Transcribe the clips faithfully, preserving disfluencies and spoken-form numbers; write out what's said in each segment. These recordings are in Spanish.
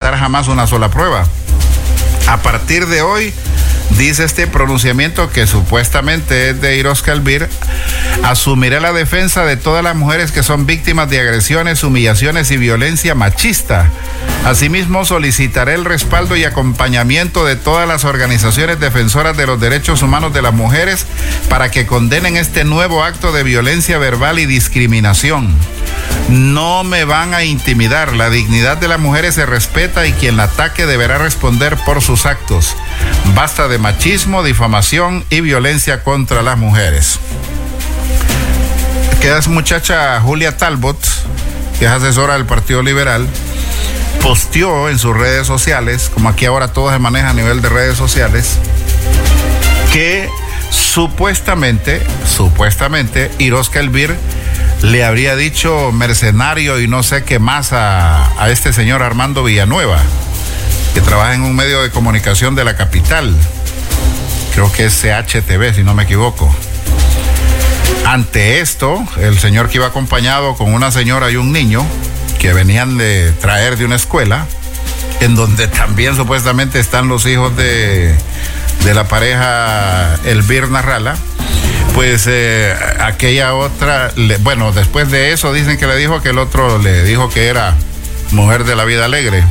aceptar jamás una sola prueba. A partir de hoy, dice este pronunciamiento que supuestamente es de Iroska Elvir, asumiré la defensa de todas las mujeres que son víctimas de agresiones, humillaciones y violencia machista. Asimismo, solicitaré el respaldo y acompañamiento de todas las organizaciones defensoras de los derechos humanos de las mujeres para que condenen este nuevo acto de violencia verbal y discriminación. No me van a intimidar. La dignidad de las mujeres se respeta y quien la ataque deberá responder por sus actos. Basta de machismo, difamación y violencia contra las mujeres. Que es muchacha Julia Talbot, que es asesora del Partido Liberal, posteó en sus redes sociales, como aquí ahora todo se maneja a nivel de redes sociales, que supuestamente, supuestamente, Iroska Elvir le habría dicho mercenario y no sé qué más a, a este señor Armando Villanueva, que trabaja en un medio de comunicación de la capital. Creo que es C H T V, si no me equivoco. Ante esto, el señor que iba acompañado con una señora y un niño, que venían de traer de una escuela, en donde también supuestamente están los hijos de, de la pareja Elvir Narrala, pues eh, aquella otra, le, bueno, después de eso dicen que le dijo que el otro le dijo que era mujer de la vida alegre.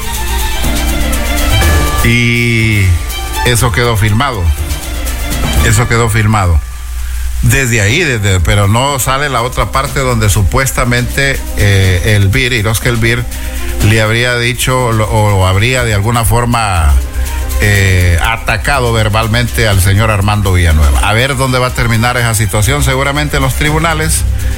Y eso quedó filmado. Eso quedó filmado. Desde ahí, desde, pero no sale la otra parte donde supuestamente eh, Elvir, Iroska Elvir, le habría dicho o, o habría de alguna forma eh, atacado verbalmente al señor Armando Villanueva. A ver dónde va a terminar esa situación, seguramente en los tribunales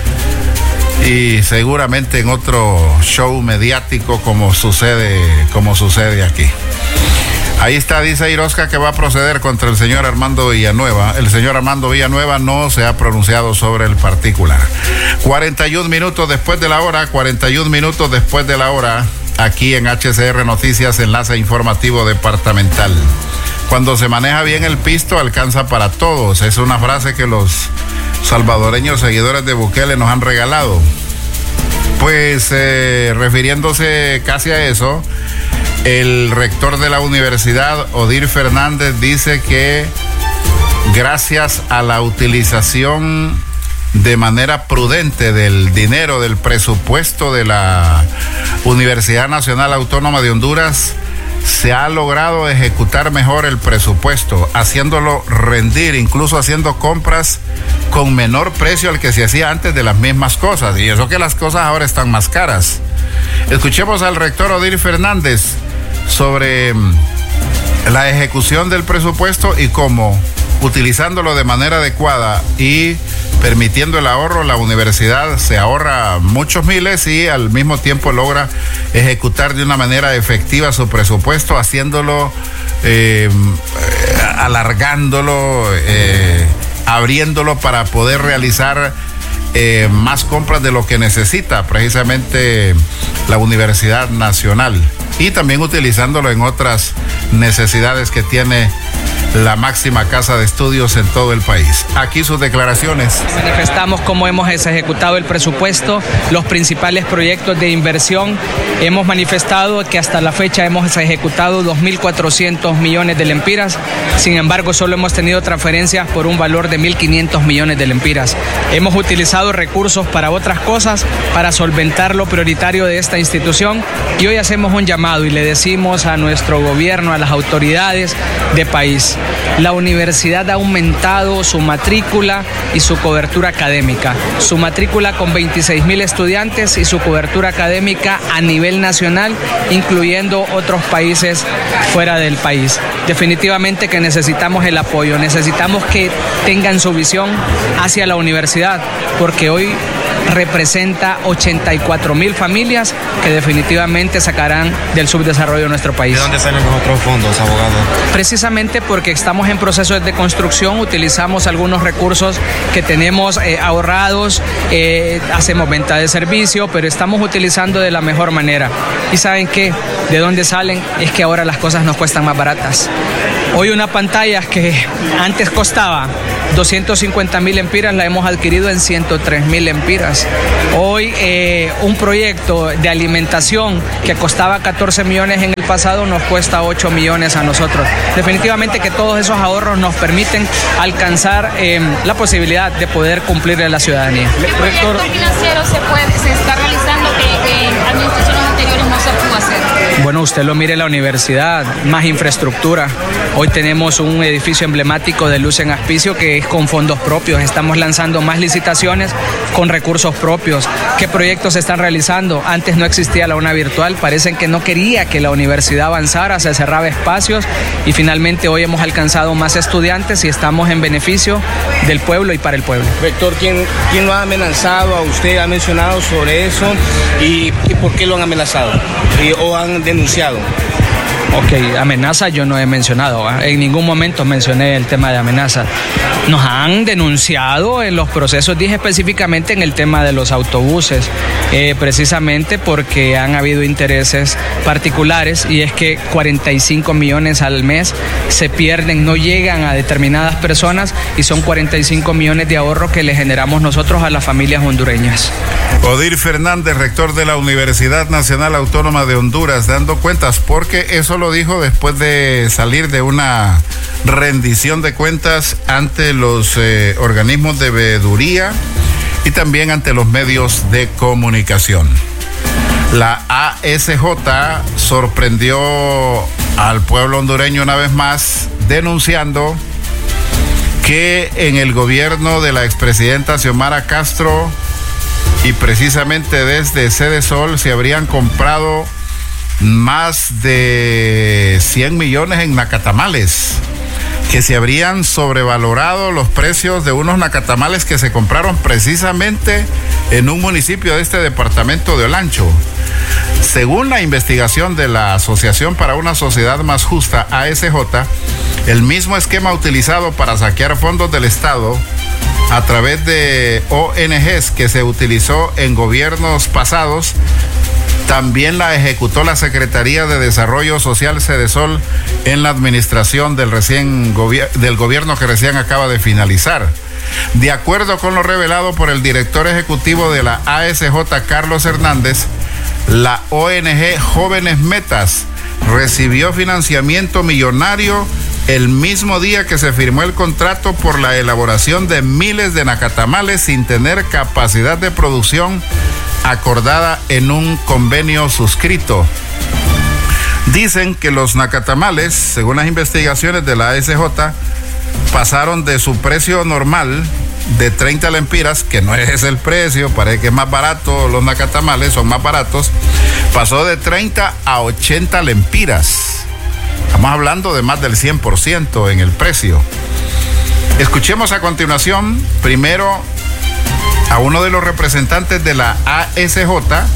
y seguramente en otro show mediático como sucede, como sucede aquí. Ahí está, dice Iroska que va a proceder contra el señor Armando Villanueva. El señor Armando Villanueva no se ha pronunciado sobre el particular. cuarenta y un minutos después de la hora, cuarenta y un minutos después de la hora, aquí en H C R Noticias, enlace informativo departamental. Cuando se maneja bien el pisto, alcanza para todos. Es una frase que los salvadoreños seguidores de Bukele nos han regalado. Pues eh, refiriéndose casi a eso, el rector de la universidad, Odir Fernández, dice que gracias a la utilización de manera prudente del dinero del presupuesto de la Universidad Nacional Autónoma de Honduras, se ha logrado ejecutar mejor el presupuesto, haciéndolo rendir, incluso haciendo compras con menor precio al que se hacía antes de las mismas cosas. Y eso que las cosas ahora están más caras. Escuchemos al rector Odir Fernández sobre la ejecución del presupuesto y cómo, utilizándolo de manera adecuada y permitiendo el ahorro, la universidad se ahorra muchos miles y al mismo tiempo logra ejecutar de una manera efectiva su presupuesto, haciéndolo, eh, alargándolo, eh, abriéndolo para poder realizar eh, más compras de lo que necesita precisamente la Universidad Nacional, y también utilizándolo en otras necesidades que tiene la máxima casa de estudios en todo el país. Aquí sus declaraciones. Manifestamos cómo hemos ejecutado el presupuesto, los principales proyectos de inversión. Hemos manifestado que hasta la fecha hemos ejecutado dos mil cuatrocientos millones de lempiras. Sin embargo, solo hemos tenido transferencias por un valor de mil quinientos millones de lempiras. Hemos utilizado recursos para otras cosas, para solventar lo prioritario de esta institución, y hoy hacemos un llamado y le decimos a nuestro gobierno, a las autoridades de país: la universidad ha aumentado su matrícula y su cobertura académica. Su matrícula con veintiséis mil estudiantes y su cobertura académica a nivel nacional, incluyendo otros países fuera del país. Definitivamente que necesitamos el apoyo, necesitamos que tengan su visión hacia la universidad, porque hoy representa ochenta y cuatro mil familias que definitivamente sacarán del subdesarrollo de nuestro país. ¿De dónde salen los otros fondos, abogado? Precisamente porque estamos en procesos de construcción, utilizamos algunos recursos que tenemos eh, ahorrados, eh, hacemos venta de servicio, pero estamos utilizando de la mejor manera. ¿Y saben qué? ¿De dónde salen? Es que ahora las cosas nos cuestan más baratas. Hoy una pantalla que antes costaba doscientos cincuenta mil lempiras la hemos adquirido en ciento tres mil lempiras. Hoy eh, un proyecto de alimentación que costaba catorce millones en el pasado nos cuesta ocho millones a nosotros. Definitivamente que todos esos ahorros nos permiten alcanzar eh, la posibilidad de poder cumplirle a la ciudadanía. ¿Qué proyecto financiero se, puede, se está realizando que en administraciones anteriores no se pudo hacer? Bueno, usted lo mire, la universidad, más infraestructura. Hoy tenemos un edificio emblemático de luz en Aspicio que es con fondos propios. Estamos lanzando más licitaciones con recursos propios. ¿Qué proyectos se están realizando? Antes no existía la UNA virtual, parecen que no quería que la universidad avanzara, se cerraba espacios y finalmente hoy hemos alcanzado más estudiantes y estamos en beneficio del pueblo y para el pueblo. Rector, ¿quién, quién lo ha amenazado a usted? ¿Ha mencionado sobre eso? ¿Y, y por qué lo han amenazado? ¿Y, o han denunciado? Ok, amenaza yo no he mencionado, ¿eh? En ningún momento mencioné el tema de amenaza. Nos han denunciado en los procesos, dije específicamente en el tema de los autobuses, eh, precisamente porque han habido intereses particulares y es que cuarenta y cinco millones al mes se pierden, no llegan a determinadas personas y son cuarenta y cinco millones de ahorro que le generamos nosotros a las familias hondureñas. Odir Fernández, rector de la Universidad Nacional Autónoma de Honduras, dando cuentas, porque eso lo dijo después de salir de una rendición de cuentas ante los eh, organismos de veeduría y también ante los medios de comunicación. La A S J sorprendió al pueblo hondureño una vez más, denunciando que en el gobierno de la expresidenta Xiomara Castro y precisamente desde Cedesol se habrían comprado más de cien millones en nacatamales, que se habrían sobrevalorado los precios de unos nacatamales que se compraron precisamente en un municipio de este departamento de Olancho. Según la investigación de la Asociación para una Sociedad Más Justa, A S J, el mismo esquema utilizado para saquear fondos del Estado a través de O N Ges que se utilizó en gobiernos pasados, también la ejecutó la Secretaría de Desarrollo Social Cedesol en la administración del, recién gobier- del gobierno que recién acaba de finalizar. De acuerdo con lo revelado por el director ejecutivo de la A S J, Carlos Hernández, la O N G Jóvenes Metas recibió financiamiento millonario el mismo día que se firmó el contrato por la elaboración de miles de nacatamales sin tener capacidad de producción acordada en un convenio suscrito. Dicen que los nacatamales, según las investigaciones de la A S J, pasaron de su precio normal de treinta lempiras, que no es el precio, parece que es más barato, los nacatamales son más baratos, pasó de treinta a ochenta lempiras. Estamos hablando de más del cien por ciento en el precio. Escuchemos a continuación, primero, a uno de los representantes de la A S J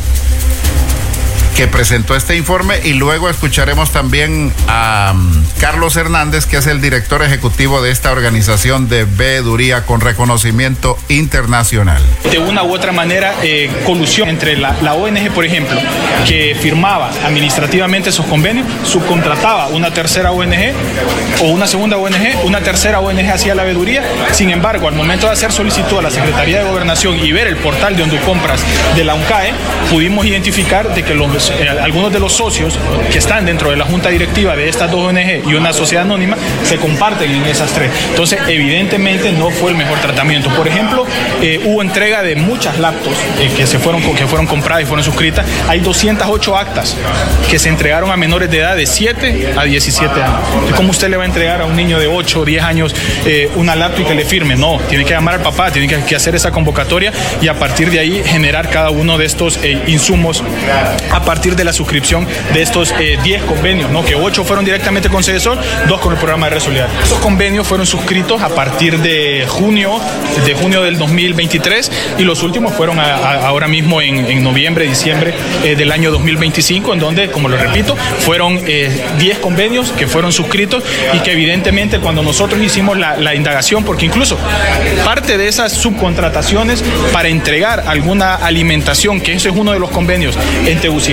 que presentó este informe y luego escucharemos también a um, Carlos Hernández, que es el director ejecutivo de esta organización de veeduría con reconocimiento internacional. De una u otra manera, eh, colusión entre la, la O N G, por ejemplo, que firmaba administrativamente esos convenios, subcontrataba una tercera O N G o una segunda O N G, una tercera O N G hacía la veeduría. Sin embargo, al momento de hacer solicitud a la Secretaría de Gobernación y ver el portal de Honducompras de la UNCAE, pudimos identificar de que los Eh, algunos de los socios que están dentro de la junta directiva de estas dos O N G y una sociedad anónima se comparten en esas tres. Entonces, evidentemente no fue el mejor tratamiento. Por ejemplo, eh, hubo entrega de muchas laptops eh, que se fueron que fueron compradas y fueron suscritas. Hay doscientas ocho actas que se entregaron a menores de edad de siete a diecisiete años. ¿Cómo usted le va a entregar a un niño de ocho o diez años eh, una laptop y que le firme? No, tiene que llamar al papá, tiene que, que hacer esa convocatoria y a partir de ahí generar cada uno de estos eh, insumos a partir de la suscripción de estos eh, diez convenios, ¿no? Que ocho fueron directamente con Cedesol, dos con el programa de Resolidaridad. Estos convenios fueron suscritos a partir de junio, de junio del dos mil veintitrés y los últimos fueron a, a, ahora mismo en, en noviembre, diciembre eh, del año dos mil veinticinco, en donde, como lo repito, fueron eh, diez convenios que fueron suscritos y que evidentemente cuando nosotros hicimos la, la indagación, porque incluso parte de esas subcontrataciones para entregar alguna alimentación, que ese es uno de los convenios en Tegucigalpa,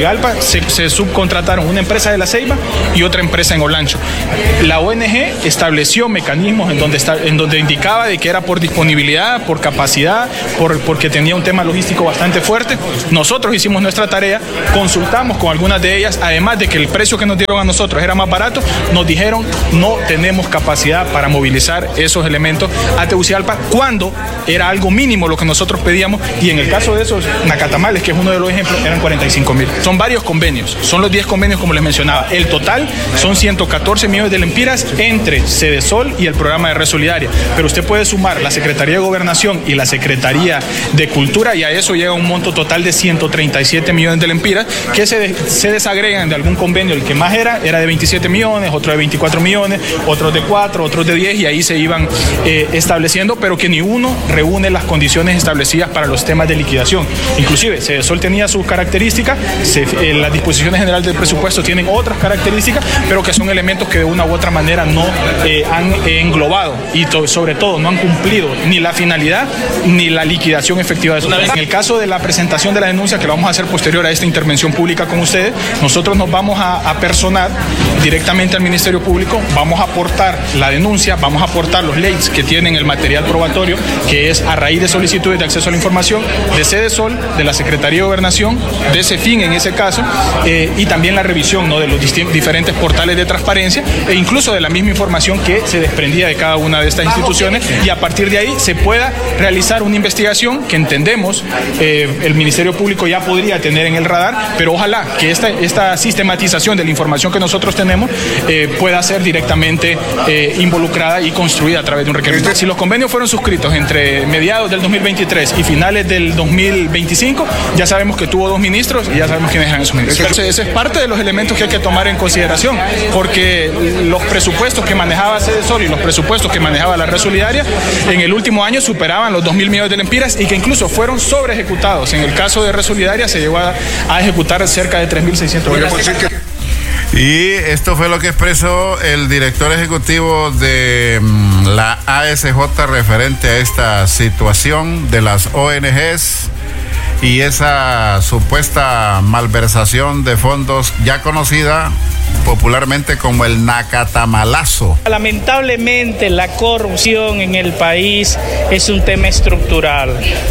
Tegucigalpa se, se subcontrataron una empresa de La Ceiba y otra empresa en Olancho. La O N G estableció mecanismos en donde, está, en donde indicaba de que era por disponibilidad, por capacidad, por, porque tenía un tema logístico bastante fuerte. Nosotros hicimos nuestra tarea, consultamos con algunas de ellas, además de que el precio que nos dieron a nosotros era más barato, nos dijeron no tenemos capacidad para movilizar esos elementos a Tegucigalpa cuando era algo mínimo lo que nosotros pedíamos, y en el caso de esos nacatamales, que es uno de los ejemplos, eran cuarenta y cinco mil. Son varios convenios, son los diez convenios como les mencionaba. El total son ciento catorce millones de lempiras entre Cedesol y el programa de Red Solidaria, pero usted puede sumar la Secretaría de Gobernación y la Secretaría de Cultura y a eso llega un monto total de ciento treinta y siete millones de lempiras que se, de, se desagregan de algún convenio. El que más era, era de veintisiete millones, otro de veinticuatro millones, otros de cuatro, otros de diez, y ahí se iban eh, estableciendo, pero que ni uno reúne las condiciones establecidas para los temas de liquidación. Inclusive, Cedesol tenía sus características, se, eh, las disposiciones generales del presupuesto tienen otras características, pero que son elementos que de una u otra manera no eh, han eh, englobado y to, sobre todo no han cumplido ni la finalidad ni la liquidación efectiva de eso. En el caso de la presentación de la denuncia, que lo vamos a hacer posterior a esta intervención pública con ustedes, nosotros nos vamos a, a personar directamente al Ministerio Público, vamos a aportar la denuncia, vamos a aportar los leyes que tienen el material probatorio, que es a raíz de solicitudes de acceso a la información de Cedesol, de la Secretaría de Gobernación, de CEFIN en ese caso, eh, y también la revisión, ¿no?, de los diferentes portales de transparencia e incluso de la misma información que se desprendía de cada una de estas instituciones, y a partir de ahí se pueda realizar una investigación que entendemos eh, el Ministerio Público ya podría tener en el radar, pero ojalá que esta, esta sistematización de la información que nosotros tenemos eh, pueda ser directamente eh, involucrada y construida a través de un requerimiento. Si los convenios fueron suscritos entre mediados del dos mil veintitrés y finales del dos mil veinticinco, ya sabemos que tuvo dos ministros y ya sabemos quiénes eran esos ministros. Entonces, ese es parte de los elementos que hay que tomar en consideración, porque los presupuestos que manejaba Cedesol y los presupuestos que manejaba la Red Solidaria en el último año superaban los dos mil millones de lempiras y que incluso fueron sobre ejecutados. En el caso de Red Solidaria se llegó a, a ejecutar cerca de tres mil seiscientos millones. Y esto fue lo que expresó el director ejecutivo de um, la A S J referente a esta situación de las O N Ges y esa supuesta malversación de fondos ya conocida popularmente como el nacatamalazo. Lamentablemente la corrupción en el país es un tema estructural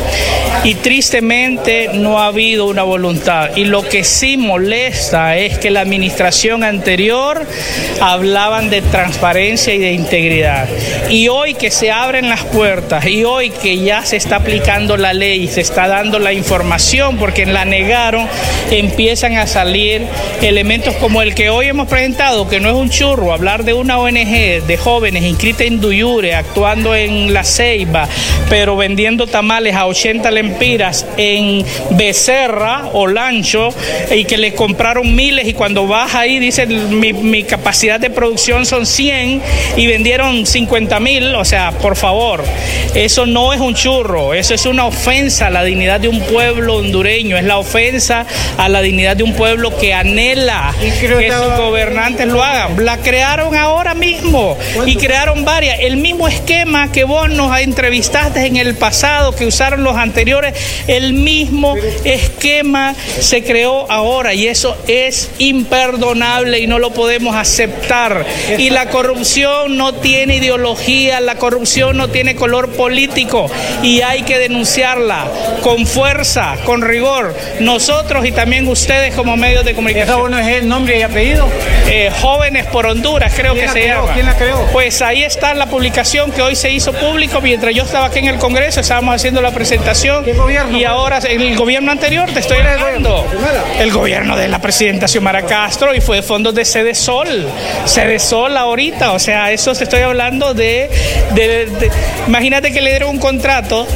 y tristemente no ha habido una voluntad, y lo que sí molesta es que la administración anterior hablaban de transparencia y de integridad, y hoy que se abren las puertas y hoy que ya se está aplicando la ley, se está dando la información porque la negaron, empiezan a salir elementos como el que hoy hemos presentado, que no es un churro, hablar de una O N G de jóvenes inscritas en Duyure, actuando en La Ceiba, pero vendiendo tamales a ochenta lempiras en Becerra o Lancho, y que le compraron miles, y cuando vas ahí dicen mi, mi capacidad de producción son cien y vendieron cincuenta mil. O sea, por favor, eso no es un churro, eso es una ofensa a la dignidad de un pueblo hondureño, es la ofensa a la dignidad de un pueblo que anhela que sus gobernantes lo hagan. La crearon ahora mismo y crearon varias, el mismo esquema que vos nos entrevistaste en el pasado, que usaron los anteriores, el mismo esquema se creó ahora, y eso es imperdonable y no lo podemos aceptar. Y la corrupción no tiene ideología, la corrupción no tiene color político, y hay que denunciarla con fuerza, con rigor, nosotros y también ustedes como medios de comunicación. ¿Esa bueno es el nombre y apellido? Eh, Jóvenes por Honduras, creo que se creó? llama. ¿Quién la creó? Pues ahí está la publicación que hoy se hizo público. Mientras yo estaba aquí en el Congreso, estábamos haciendo la presentación. ¿Qué gobierno? Y ahora, en el gobierno anterior, te estoy hablando. El gobierno de la presidenta Xiomara Castro, y fue fondos de Cedesol. Cedesol ahorita, o sea, eso te estoy hablando de, de, de... Imagínate que le dieron un contrato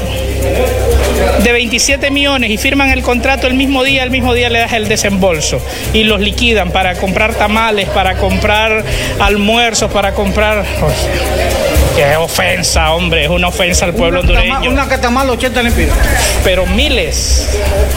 de veintisiete millones y firman el contrato el mismo día, el mismo día le das el desembolso y los liquidan para comprar tamales, para comprar almuerzos, para comprar... Qué ofensa, hombre, es una ofensa al pueblo hondureño. Una catamal, ochenta lempiras. Pero miles,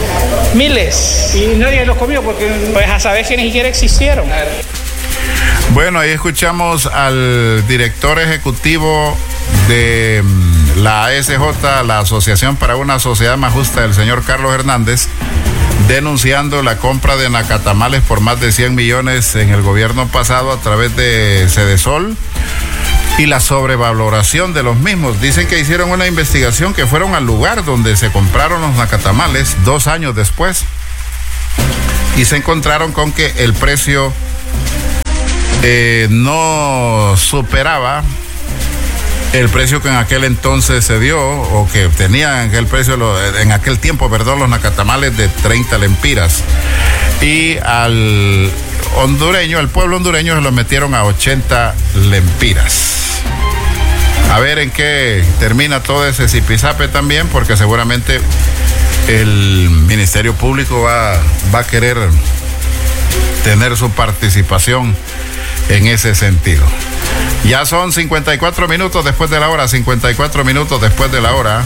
miles. Y nadie los comió porque... Pues a saber que ni siquiera existieron. Bueno, ahí escuchamos al director ejecutivo de la A S J, la Asociación para una Sociedad Más Justa, el señor Carlos Hernández, denunciando la compra de nacatamales por más de cien millones en el gobierno pasado a través de Sedesol y la sobrevaloración de los mismos. Dicen que hicieron una investigación, que fueron al lugar donde se compraron los nacatamales dos años después y se encontraron con que el precio eh, no superaba el precio que en aquel entonces se dio, o que tenía en aquel precio, en aquel tiempo, perdón, los nacatamales de treinta lempiras. Y al hondureño, al pueblo hondureño, se lo metieron a ochenta lempiras. A ver en qué termina todo ese zipizape también, porque seguramente el Ministerio Público va, va a querer tener su participación en ese sentido. Ya son cincuenta y cuatro minutos después de la hora, cincuenta y cuatro minutos después de la hora.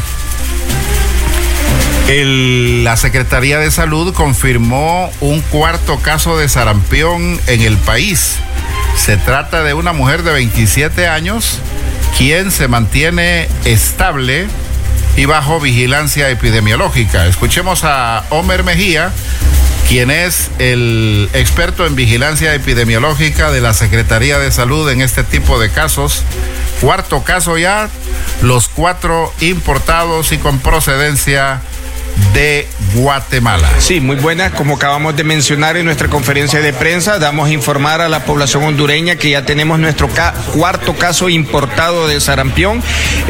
El, la Secretaría de Salud confirmó un cuarto caso de sarampión en el país. Se trata de una mujer de veintisiete años, quien se mantiene estable y bajo vigilancia epidemiológica. Escuchemos a Homer Mejía, quien es el experto en vigilancia epidemiológica de la Secretaría de Salud en este tipo de casos. Cuarto caso ya, los cuatro importados y con procedencia de Guatemala. Sí, muy buenas. Como acabamos de mencionar en nuestra conferencia de prensa, damos a informar a la población hondureña que ya tenemos nuestro ca- cuarto caso importado de sarampión.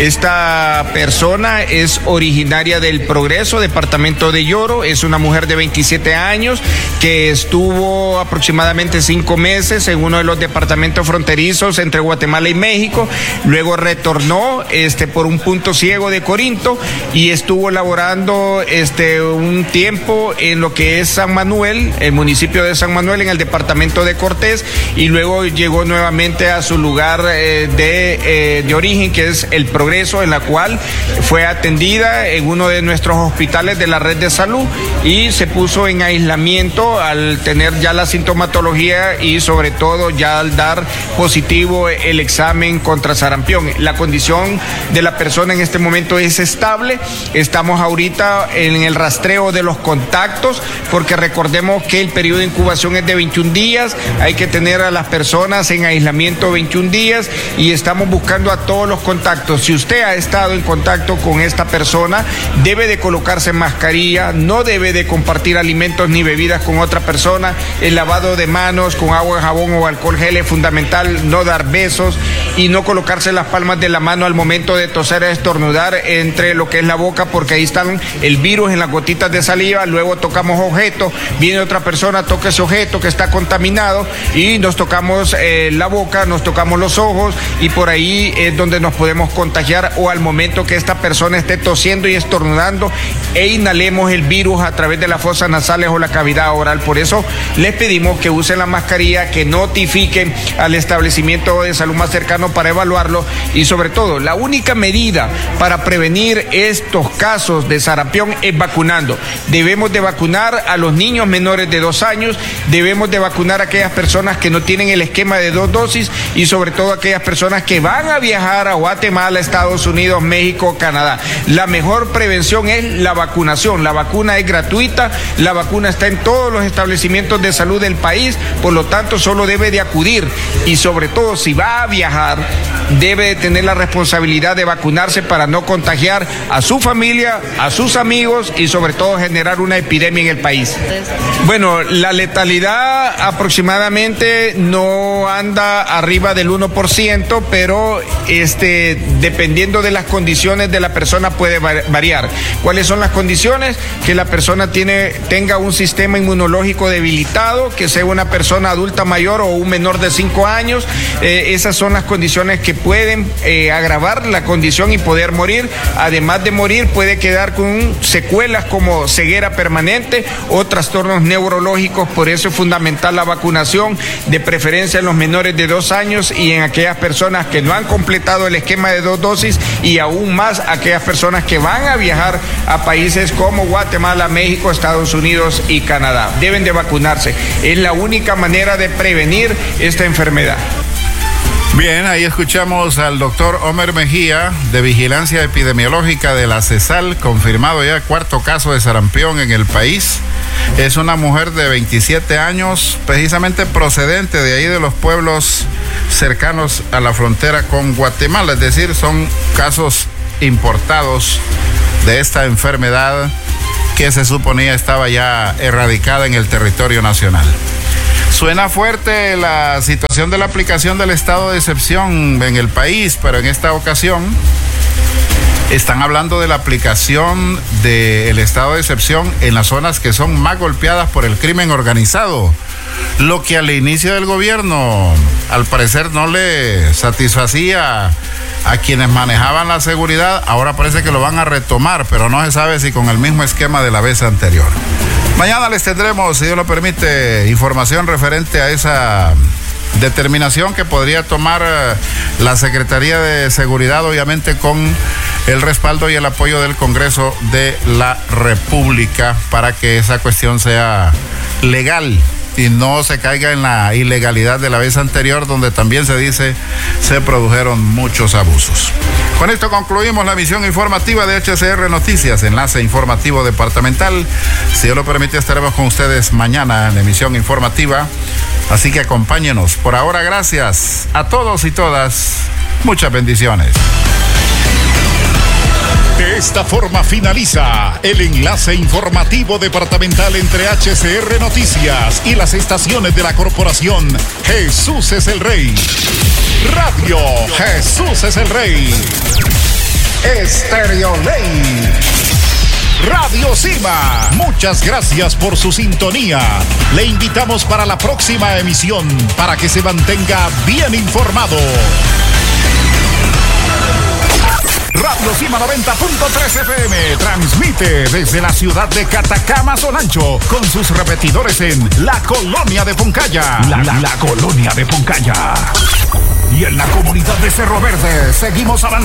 Esta persona es originaria del Progreso, departamento de Lloro. Es una mujer de veintisiete años que estuvo aproximadamente cinco meses en uno de los departamentos fronterizos entre Guatemala y México. Luego retornó este, por un punto ciego de Corinto y estuvo laborando Este, un tiempo en lo que es San Manuel, el municipio de San Manuel, en el departamento de Cortés, y luego llegó nuevamente a su lugar eh, de, eh, de origen, que es el Progreso, en la cual fue atendida en uno de nuestros hospitales de la red de salud y se puso en aislamiento al tener ya la sintomatología y sobre todo ya al dar positivo el examen contra sarampión. La condición de la persona en este momento es estable. Estamos ahorita en el rastreo de los contactos, porque recordemos que el periodo de incubación es de veintiún días, hay que tener a las personas en aislamiento veintiún días y estamos buscando a todos los contactos. Si usted ha estado en contacto con esta persona, debe de colocarse mascarilla, no debe de compartir alimentos ni bebidas con otra persona, el lavado de manos con agua, jabón o alcohol gel es fundamental, no dar besos y no colocarse las palmas de la mano al momento de toser o estornudar entre lo que es la boca, porque ahí están el virus en las gotitas de saliva. Luego tocamos objetos, viene otra persona, toca ese objeto que está contaminado y nos tocamos eh, la boca, nos tocamos los ojos y por ahí es donde nos podemos contagiar, o al momento que esta persona esté tosiendo y estornudando e inhalemos el virus a través de las fosas nasales o la cavidad oral. Por eso les pedimos que usen la mascarilla, que notifiquen al establecimiento de salud más cercano para evaluarlo y sobre todo la única medida para prevenir estos casos de sarampión es vacunando. Debemos de vacunar a los niños menores de dos años, debemos de vacunar a aquellas personas que no tienen el esquema de dos dosis y sobre todo aquellas personas que van a viajar a Guatemala, Estados Unidos, México, Canadá. La mejor prevención es la vacunación. La vacuna es gratuita, la vacuna está en todos los establecimientos de salud del país, por lo tanto solo debe de acudir y sobre todo si va a viajar debe de tener la responsabilidad de vacunarse para no contagiar a su familia, a sus amigos y sobre todo generar una epidemia en el país. Bueno, la letalidad aproximadamente no anda arriba del uno por ciento, pero este, dependiendo de las condiciones de la persona puede variar. ¿Cuáles son las condiciones? Que la persona tiene, tenga un sistema inmunológico debilitado, que sea una persona adulta mayor o un menor de cinco años. Eh, esas son las condiciones que pueden eh, agravar la condición y poder morir. Además de morir, puede quedar con secuelas como ceguera permanente o trastornos neurológicos. Por eso es fundamental la vacunación, de preferencia en los menores de dos años y en aquellas personas que no han completado el esquema de dos dosis, y aún más aquellas personas que van a viajar a países como Guatemala, México, Estados Unidos y Canadá. Deben de vacunarse. Es la única manera de prevenir esta enfermedad. Bien, ahí escuchamos al doctor Homer Mejía, de Vigilancia Epidemiológica de la CESAL, confirmado ya cuarto caso de sarampión en el país. Es una mujer de veintisiete años, precisamente procedente de ahí de los pueblos cercanos a la frontera con Guatemala. Es decir, son casos importados de esta enfermedad que se suponía estaba ya erradicada en el territorio nacional. Suena fuerte la situación de la aplicación del estado de excepción en el país, pero en esta ocasión están hablando de la aplicación del estado de excepción en las zonas que son más golpeadas por el crimen organizado, lo que al inicio del gobierno al parecer no le satisfacía a quienes manejaban la seguridad. Ahora parece que lo van a retomar, pero no se sabe si con el mismo esquema de la vez anterior. Mañana les tendremos, si Dios lo permite, información referente a esa determinación que podría tomar la Secretaría de Seguridad, obviamente con el respaldo y el apoyo del Congreso de la República, para que esa cuestión sea legal y no se caiga en la ilegalidad de la vez anterior, donde también se dice se produjeron muchos abusos. Con esto concluimos la emisión informativa de H C R Noticias, enlace informativo departamental. Si Dios lo permite, estaremos con ustedes mañana en la emisión informativa, así que acompáñenos. Por ahora, gracias a todos y todas. Muchas bendiciones. De esta forma finaliza el enlace informativo departamental entre H C R Noticias y las estaciones de la corporación Jesús es el Rey. Radio Jesús es el Rey. Estéreo Ley. Radio Cima. Muchas gracias por su sintonía. Le invitamos para la próxima emisión para que se mantenga bien informado. Radio Cima noventa punto tres F M transmite desde la ciudad de Catacama, Sonancho, con sus repetidores en la colonia de Puncaya. La, la, la colonia de Puncaya. Y en la comunidad de Cerro Verde seguimos avanzando.